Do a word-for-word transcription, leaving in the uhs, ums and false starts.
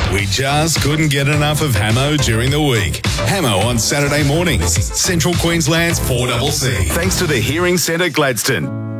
We just couldn't get enough of Hamo during the week. Hamo on Saturday mornings. Central Queensland's four C C. Thanks to the Hearing Centre Gladstone.